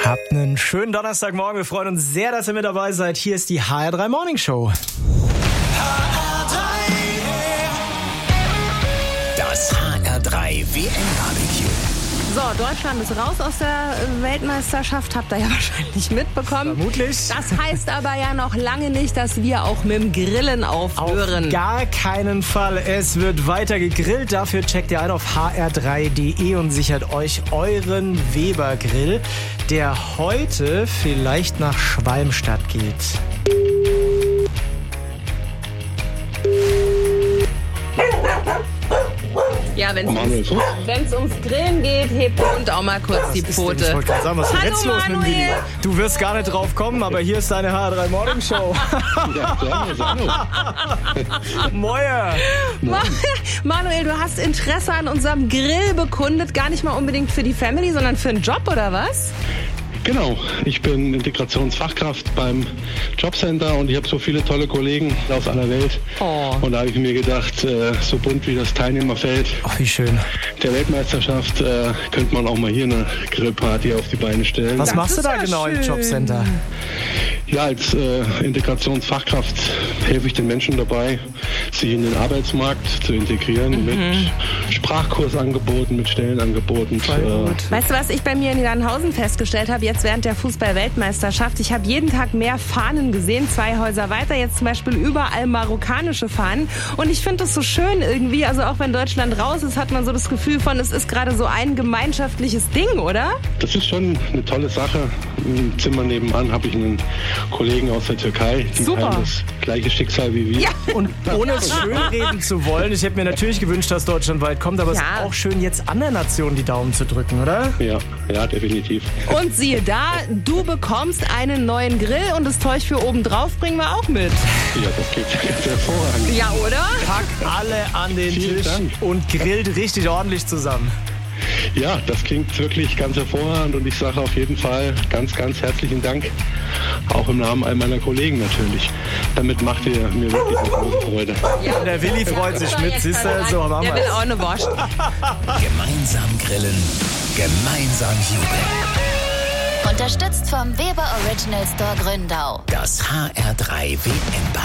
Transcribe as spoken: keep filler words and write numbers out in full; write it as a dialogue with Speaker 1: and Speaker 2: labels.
Speaker 1: Habt einen schönen Donnerstagmorgen. Wir freuen uns sehr, dass ihr mit dabei seid. Hier ist die H R drei Morning Show.
Speaker 2: H R drei, das H R drei W M-Barbecue.
Speaker 3: So, Deutschland ist raus aus der Weltmeisterschaft, habt ihr ja wahrscheinlich mitbekommen.
Speaker 1: Vermutlich.
Speaker 3: Das heißt aber ja noch lange nicht, dass wir auch mit dem Grillen aufhören.
Speaker 1: Auf gar keinen Fall. Es wird weiter gegrillt. Dafür checkt ihr ein auf h r drei punkt d e und sichert euch euren Weber-Grill, der heute vielleicht nach Schwalmstadt geht.
Speaker 3: Ja, wenn es ums Grillen geht, hebt der Hund auch mal kurz die Pfote.
Speaker 1: Ich wollte gerade sagen, was ist denn
Speaker 3: Hallo,
Speaker 1: jetzt los mit dem
Speaker 3: Manuel.
Speaker 1: Willi? Du wirst gar nicht drauf kommen, aber hier ist deine H R drei Morning Show.
Speaker 4: Ja, servus, hallo.
Speaker 1: Moje.
Speaker 3: Ma- Manuel, du hast Interesse an unserem Grill bekundet, gar nicht mal unbedingt für die Family, sondern für einen Job, oder was?
Speaker 4: Genau, ich bin Integrationsfachkraft beim Jobcenter und ich habe so viele tolle Kollegen aus aller Welt.
Speaker 3: Oh.
Speaker 4: Und da habe ich mir gedacht, äh, so bunt wie das Teilnehmerfeld
Speaker 1: Ach, wie schön.
Speaker 4: der Weltmeisterschaft, äh, könnte man auch mal hier eine Grillparty auf die Beine stellen.
Speaker 1: Was
Speaker 3: Das
Speaker 1: machst du
Speaker 3: ist
Speaker 1: da
Speaker 3: ja
Speaker 1: genau im
Speaker 3: schön.
Speaker 1: Jobcenter?
Speaker 4: Ja, als äh, Integrationsfachkraft helfe ich den Menschen dabei, sich in den Arbeitsmarkt zu integrieren mit Sprachkursangeboten, mit Stellenangeboten. Äh,
Speaker 3: Weißt du, was ich bei mir in Niedernhausen festgestellt habe, jetzt während der Fußball-Weltmeisterschaft? Ich habe jeden Tag mehr Fahnen gesehen, zwei Häuser weiter, jetzt zum Beispiel überall marokkanische Fahnen. Und ich finde das so schön irgendwie, also auch wenn Deutschland raus ist, hat man so das Gefühl von, es ist gerade so ein gemeinschaftliches Ding, oder?
Speaker 4: Das ist schon eine tolle Sache. Im Zimmer nebenan habe ich einen Kollegen aus der Türkei, die
Speaker 3: Super.
Speaker 4: teilen das gleiche Schicksal wie wir.
Speaker 3: Ja.
Speaker 1: Und ohne es schönreden zu wollen, ich hätte mir natürlich gewünscht, dass Deutschland weit kommt, aber es
Speaker 3: Ja.
Speaker 1: ist auch schön, jetzt anderen Nationen die Daumen zu drücken, oder?
Speaker 4: Ja, ja, definitiv.
Speaker 3: Und siehe da, du bekommst einen neuen Grill und das Zeug für oben drauf bringen wir auch mit.
Speaker 4: Ja, das geht ganz hervorragend.
Speaker 3: Ja, oder?
Speaker 1: Packt alle an den
Speaker 4: Vielen
Speaker 1: Tisch
Speaker 4: Dank.
Speaker 1: und grillt richtig ordentlich zusammen.
Speaker 4: Ja, das klingt wirklich ganz hervorragend und ich sage auf jeden Fall ganz, ganz herzlichen Dank. Auch im Namen all meiner Kollegen natürlich. Damit macht ihr mir wirklich eine große Freude.
Speaker 1: Der Willi freut sich mit, siehst du, so machen
Speaker 3: Der
Speaker 1: wir
Speaker 3: will
Speaker 1: es.
Speaker 3: auch eine Wurst.
Speaker 2: Gemeinsam grillen, gemeinsam jubeln.
Speaker 5: Unterstützt vom Weber Original Store Gründau.
Speaker 2: Das H R drei W M-Barbecue.